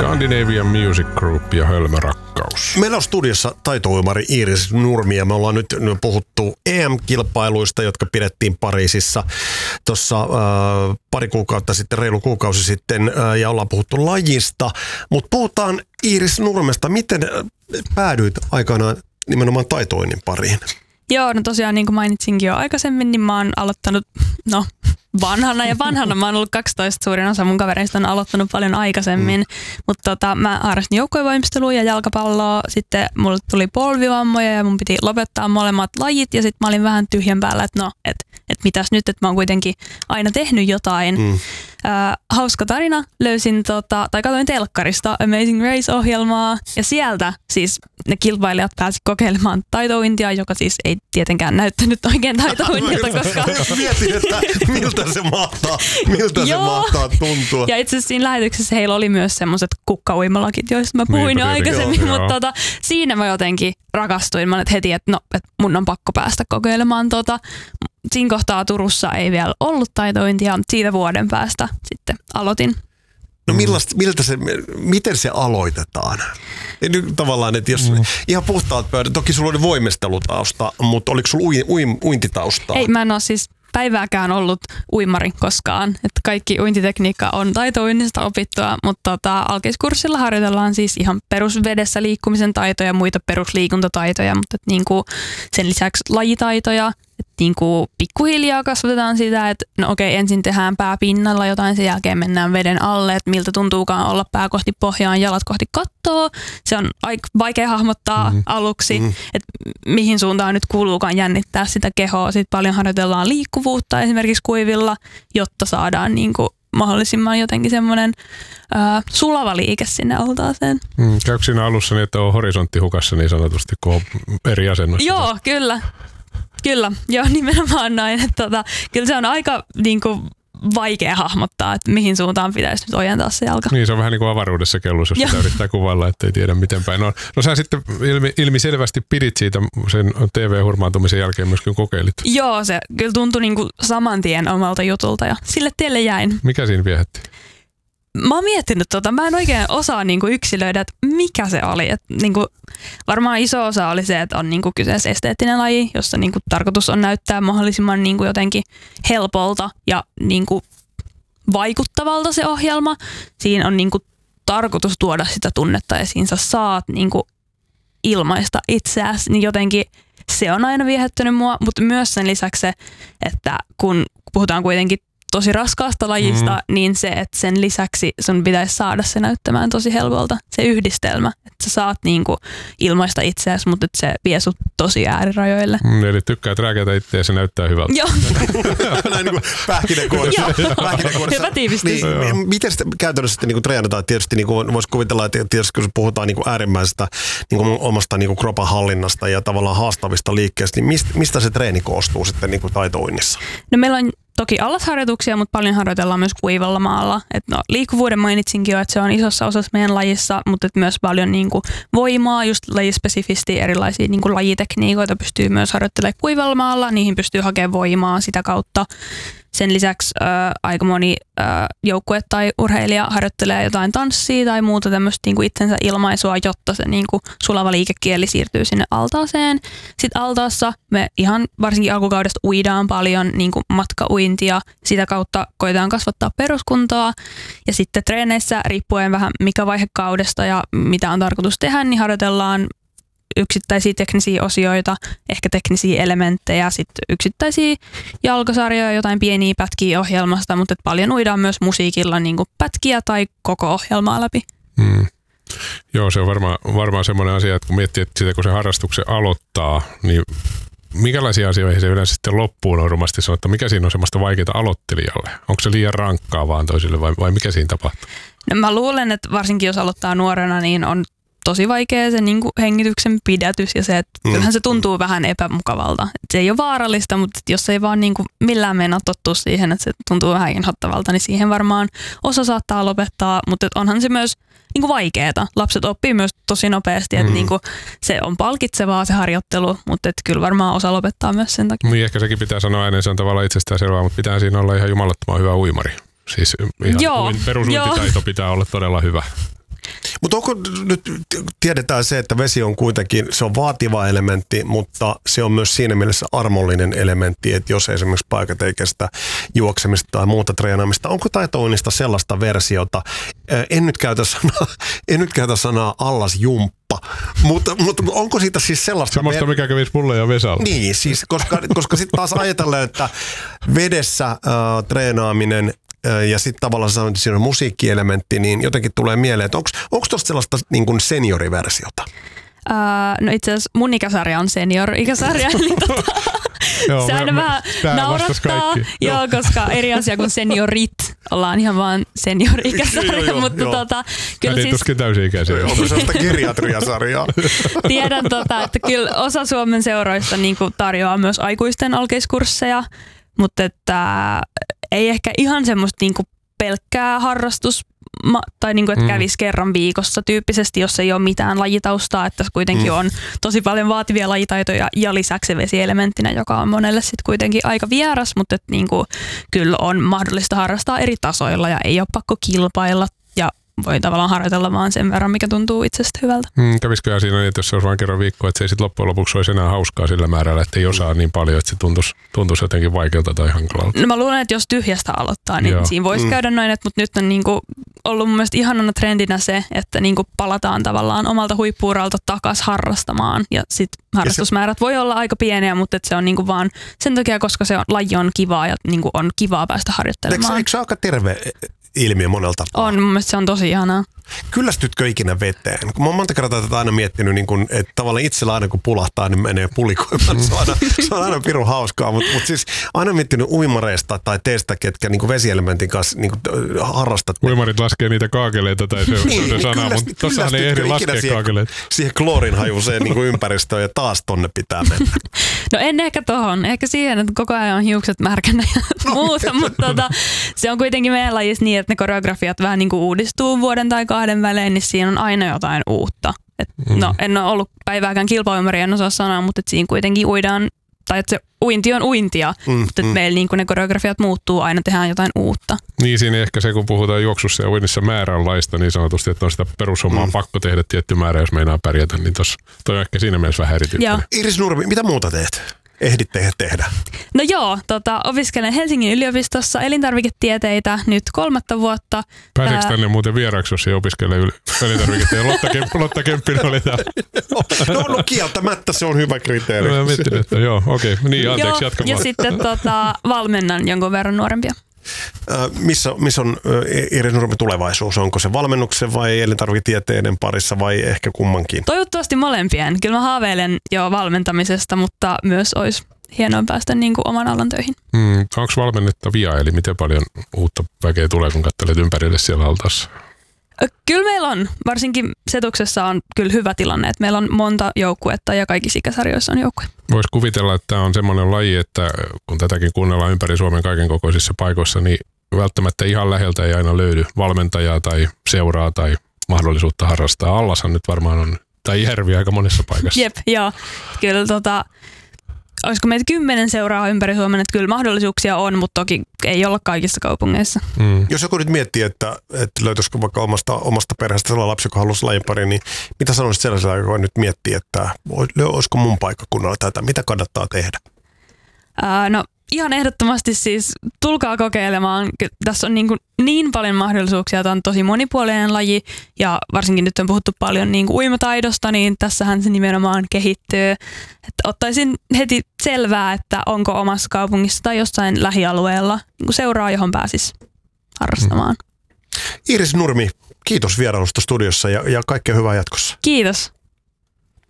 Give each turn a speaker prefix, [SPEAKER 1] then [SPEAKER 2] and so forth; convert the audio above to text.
[SPEAKER 1] Scandinavian Music Group ja Hölmö Rakkaus.
[SPEAKER 2] Meillä on studiossa taitouimari Iiris Nurmi ja me ollaan nyt puhuttu EM-kilpailuista, jotka pidettiin Pariisissa tuossa pari kuukautta sitten, reilu kuukausi sitten, ja ollaan puhuttu lajista. Mutta puhutaan Iiris Nurmesta. Miten päädyit aikanaan nimenomaan taitoinnin pariin?
[SPEAKER 3] Joo, no tosiaan niin kuin mainitsinkin jo aikaisemmin, niin mä oon aloittanut, vanhana mä oon ollut 12, suurin osa mun kavereista on aloittanut paljon aikaisemmin, mutta mä harrastin joukkuevoimistelua ja jalkapalloa, sitten mulle tuli polvivammoja ja mun piti lopettaa molemmat lajit ja sitten mä olin vähän tyhjän päällä, että mitäs nyt, että mä oon kuitenkin aina tehnyt jotain. Hauska tarina, löysin katsoin telkkarista Amazing Race-ohjelmaa ja sieltä siis ne kilpailijat pääsi kokeilemaan taitouintia, joka siis ei tietenkään näyttänyt oikein taitouintilta, koska...
[SPEAKER 2] Mietin, että miltä se mahtaa tuntua.
[SPEAKER 3] Ja itse asiassa siinä lähetyksessä heillä oli myös semmoiset kukkauimalakit, joista mä puhuin jo aikaisemmin, mutta siinä mä jotenkin rakastuin. Mä olin heti, että mun on pakko päästä kokeilemaan Siinä kohtaa Turussa ei vielä ollut taitointia, siitä vuoden päästä sitten aloitin.
[SPEAKER 2] No miten se aloitetaan? Nyt tavallaan, että jos ihan puhtaat pöydät, toki sulla oli voimistelutausta, mutta oliko sulla uintitaustaa?
[SPEAKER 3] Ei, mä en ole siis päivääkään ollut uimari koskaan. Että kaikki uintitekniikka on taitouinnista opittua, mutta alkeiskurssilla harjoitellaan siis ihan perusvedessä liikkumisen taitoja ja muita perusliikuntataitoja, mutta niinku sen lisäksi lajitaitoja. Niinku pikkuhiljaa kasvatetaan sitä, että ensin tehdään pää pinnalla jotain, sen jälkeen mennään veden alle, että miltä tuntuukaan olla pää kohti pohjaan, jalat kohti kattoa. Se on aika vaikea hahmottaa aluksi, että mihin suuntaan nyt kuuluukaan jännittää sitä kehoa. Sitten paljon harjoitellaan liikkuvuutta esimerkiksi kuivilla, jotta saadaan niinku mahdollisimman jotenkin semmoinen sulava liike sinne altaaseen.
[SPEAKER 1] Käykö siinä alussa niin, että on horisontti hukassa niin sanotusti, kun on eri asennossa?
[SPEAKER 3] Joo, Kyllä, joo, nimenomaan näin. Että kyllä se on aika niinku vaikea hahmottaa, että mihin suuntaan pitäisi nyt ojentaa se jalka.
[SPEAKER 1] Niin, se on vähän niin kuin avaruudessa kellus, jos sitä yrittää kuvailla, ettei tiedä miten päin. No sä sitten ilmiselvästi pidit siitä sen TV-hurmaantumisen jälkeen myöskin kokeilit. Joo, se
[SPEAKER 3] kyllä tuntui niinku saman tien omalta jutulta ja sille tielle jäin.
[SPEAKER 1] Mikä siinä viehätti?
[SPEAKER 3] Mä oon miettinyt mä en oikein osaa niinku yksilöidä, että mikä se oli. Et niinku, varmaan iso osa oli se, että on niinku kyseessä esteettinen laji, jossa niinku tarkoitus on näyttää mahdollisimman niinku jotenkin helpolta ja niinku vaikuttavalta se ohjelma. Siinä on niinku tarkoitus tuoda sitä tunnetta esiin. Sä saat niinku ilmaista itseäsi, niin jotenkin se on aina viehättynyt mua, mutta myös sen lisäksi se, että kun puhutaan kuitenkin tosi raskaasta lajista, niin se, että sen lisäksi sun pitäisi saada se näyttämään tosi helpolta. Se yhdistelmä, että sä saat niinku ilmaista itseäsi, mutta että se vie sut tosi äärirajoille.
[SPEAKER 1] Eli tykkäät rääkätä itseä ja se näyttää hyvältä.
[SPEAKER 3] Joo.
[SPEAKER 2] Näin niin kuin pähkinäkuoressa.
[SPEAKER 3] Hyvä tiivistys.
[SPEAKER 2] Niin, miten sitä käytännössä sitten niin treenataan? Tietysti niin voisi kuvitella, että tietysti kun puhutaan niin äärimmäisestä niin omasta niin kropan hallinnasta ja tavallaan haastavista liikkeistä, niin mistä se treeni koostuu sitten niin taitouinnissa?
[SPEAKER 3] No meillä on toki allasharjoituksia, mutta paljon harjoitellaan myös kuivalla maalla. Liikkuvuuden mainitsinkin jo, että se on isossa osassa meidän lajissa, mutta myös paljon niinku voimaa, just lajispesifisti erilaisia niinku lajitekniikoita pystyy myös harjoittelemaan kuivalla maalla. Niihin pystyy hakemaan voimaa sitä kautta. Sen lisäksi aika moni joukkue tai urheilija harjoittelee jotain tanssia tai muuta tämmöistä niinku itsensä ilmaisua, jotta se niinku sulava liikekieli siirtyy sinne altaaseen. Sitten altaassa me ihan varsinkin alkukaudesta uidaan paljon niinku matkauintia. Sitä kautta koetaan kasvattaa peruskuntoa. Ja sitten treeneissä riippuen vähän mikä vaihe kaudesta ja mitä on tarkoitus tehdä, niin harjoitellaan yksittäisiä teknisiä osioita, ehkä teknisiä elementtejä, sitten yksittäisiä jalkasarjoja, jotain pieniä pätkiä ohjelmasta, mutta paljon uidaan myös musiikilla niin kuin pätkiä tai koko ohjelmaa läpi.
[SPEAKER 1] Joo, se on varmaan semmoinen asia, että kun miettii, että sitä, kun se harrastuksen aloittaa, niin minkälaisia asioita se yleensä sitten loppuun on rumasti sanottu, mikä siinä on semmoista vaikeaa aloittelijalle? Onko se liian rankkaa vaan toisille vai mikä siinä tapahtuu?
[SPEAKER 3] No, mä luulen, että varsinkin jos aloittaa nuorena, niin on tosi vaikea se niinku hengityksen pidätys ja se, että kyllähän se tuntuu vähän epämukavalta. Se ei ole vaarallista, mutta jos ei vaan niinku millään meinaa tottua siihen, että se tuntuu vähän inhottavalta, niin siihen varmaan osa saattaa lopettaa, mutta onhan se myös niinku vaikeeta. Lapset oppii myös tosi nopeasti, että niinku se on palkitsevaa se harjoittelu, mutta et kyllä varmaan osa lopettaa myös sen takia.
[SPEAKER 1] Niin ehkä sekin pitää sanoa ääneen, se on tavallaan itsestäänselvää, mutta pitää siinä olla ihan jumalattoman hyvä uimari. Siis ihan perusuintitaito pitää olla todella hyvä.
[SPEAKER 2] Mutta onko nyt, tiedetään se, että vesi on kuitenkin, se on vaativa elementti, mutta se on myös siinä mielessä armollinen elementti, että jos esimerkiksi paikat ei kestä juoksemista tai muuta treenaamista, onko taitouinnista sellaista versiota, en nyt käytä sanaa allasjumppa, mutta onko siitä siis sellaista...
[SPEAKER 1] Semmoista, mikä kävisi mulle ja Vesalle.
[SPEAKER 2] Niin, siis koska sitten taas ajatellaan, että vedessä treenaaminen ja sitten tavallaan siinä on musiikkielementti, niin jotenkin tulee mieleen, että onko tuosta sellaista niin kuin senioriversiota?
[SPEAKER 3] No itse asiassa mun ikäsarja on senior-ikäsarja, niin
[SPEAKER 1] Joo,
[SPEAKER 3] se aina vähän naurattaa, joo, koska eri asia kuin seniorit, ollaan ihan vaan seniori-ikäsarja, mutta kyllä siis...
[SPEAKER 1] tuskin täysi-ikäisiä.
[SPEAKER 2] Onko sellaista geriatriasarjaa?
[SPEAKER 3] Tiedän, että kyllä osa Suomen seuroista niin kuin tarjoaa myös aikuisten alkeiskursseja, mutta että ei ehkä ihan semmoista niin kuin pelkkää harrastus tai niin kuin, että kävisi kerran viikossa tyyppisesti, jos ei ole mitään lajitaustaa, että kuitenkin on tosi paljon vaativia lajitaitoja ja lisäksi vesielementtinä, joka on monelle sitten kuitenkin aika vieras, mutta että niin kuin, kyllä on mahdollista harrastaa eri tasoilla ja ei ole pakko kilpailla ja voi tavallaan harjoitella vaan sen verran, mikä tuntuu itsestä hyvältä.
[SPEAKER 1] Kävisikö siinä niin, että jos se olisi vain kerran viikkoa, että se ei sitten loppujen lopuksi olisi enää hauskaa sillä määrällä, että ei osaa niin paljon, että se tuntuisi jotenkin vaikealta tai hankalalta?
[SPEAKER 3] No mä luulen, että jos tyhjästä aloittaa, niin siinä voisi käydä noin, mutta nyt on niinku ollut mun mielestä ihanana trendinä se, että niinku palataan tavallaan omalta huippu-uralta takaisin harrastamaan ja sitten harrastusmäärät voi olla aika pieniä, mutta se on niinku vaan sen takia, koska se laji on kivaa ja niinku on kivaa päästä harjoittelemaan.
[SPEAKER 2] Eikö se aika terve ilmiö monelta?
[SPEAKER 3] On, mun mielestä se on tosi ihanaa.
[SPEAKER 2] Kyllästytkö ikinä veteen? Kun mä oon monta kertaa tätä aina miettinyt, niin kun, että tavallaan itsellä aina kun pulahtaa, niin menee pulikoimaan. Se on aina pirun hauskaa, mutta siis aina miettinyt uimareista tai teistä, ketkä niin vesielementin kanssa niin harrastat.
[SPEAKER 1] Uimarit laskee niitä kaakeleita tai se on se sana, mutta tossahan ei ehdi laskea kaakeleita.
[SPEAKER 2] Siihen kloorinhajuiseen niin ympäristöön ja taas tonne pitää mennä.
[SPEAKER 3] No en ehkä tohon. Ehkä siihen, että koko ajan on hiukset märkänä ja muuta, mutta se on kuitenkin meidän lajissa niin, että ne koreografiat vähän niin kuin uudistuu vuoden tai 2 välein, niin siinä on aina jotain uutta. No en ole ollut päivääkään kilpailuymari, en osaa sanoa, mutta siinä kuitenkin uidaan, tai että se uinti on uintia, mutta meillä niin ne koreografiat muuttuu, aina tehdään jotain uutta.
[SPEAKER 1] Niin siinä ehkä se, kun puhutaan juoksussa ja uinnissa määränlaista niin sanotusti, että on sitä perushommaa pakko tehdä tietty määrä, jos meinaa pärjätä, niin toi on ehkä siinä mielessä vähän erityyppinen.
[SPEAKER 2] Iris Nurmi, mitä muuta teet? Ehdit tehdä?
[SPEAKER 3] No joo, opiskelen Helsingin yliopistossa elintarviketieteitä nyt 3. vuotta.
[SPEAKER 1] Pääseekö tänne muuten vieraaksi, jos ei opiskele elintarviketieteitä? Lotta Kemppinen oli täällä.
[SPEAKER 2] No kieltämättä se on hyvä kriteeri.
[SPEAKER 1] Mä mietin, että joo, okei. Niin, anteeksi, jatka vaan.
[SPEAKER 3] Ja sitten valmennan jonkun verran nuorempia.
[SPEAKER 2] Missä on Iris Nurmi tulevaisuus? Onko se valmennuksen vai elintarviketieteiden parissa vai ehkä kummankin?
[SPEAKER 3] Toivottavasti molempien. Kyllä mä haaveilen jo valmentamisesta, mutta myös olisi hienoa päästä niin kuin oman alan töihin.
[SPEAKER 1] Onko valmennettavia, eli miten paljon uutta väkeä tulee, kun katselet ympärille siellä altaassa?
[SPEAKER 3] Kyllä meillä on. Varsinkin Setuksessa on kyllä hyvä tilanne, että meillä on monta joukkuetta ja kaikissa ikäsarjoissa on joukkue.
[SPEAKER 1] Voisi kuvitella, että tämä on semmoinen laji, että kun tätäkin kuunnellaan ympäri Suomen kaiken kokoisissa paikoissa, niin välttämättä ihan läheltä ei aina löydy valmentajaa tai seuraa tai mahdollisuutta harrastaa. Allashan nyt varmaan on, tai Järvi aika monessa paikassa.
[SPEAKER 3] Jep, joo. Kyllä olisiko meitä 10 seuraa ympäri Suomen, että kyllä mahdollisuuksia on, mutta toki ei olla kaikissa kaupungeissa.
[SPEAKER 2] Jos joku nyt miettii, että löytyisikö vaikka omasta perheestä sellainen lapsi, joka haluaisi lajin pariin, niin mitä sanoisit sellaisella, joka nyt miettii, että olisiko mun paikkakunnalla tätä, mitä kannattaa tehdä?
[SPEAKER 3] No ihan ehdottomasti siis tulkaa kokeilemaan. Tässä on niin paljon mahdollisuuksia, tämä on tosi monipuolinen laji ja varsinkin nyt on puhuttu paljon uimataidosta, niin tässähän se nimenomaan kehittyy. Että ottaisin heti selvää, että onko omassa kaupungissa tai jossain lähialueella seuraa, johon pääsisi harrastamaan.
[SPEAKER 2] Iris Nurmi, kiitos vierailusta studiossa ja kaikkea hyvää jatkossa.
[SPEAKER 3] Kiitos.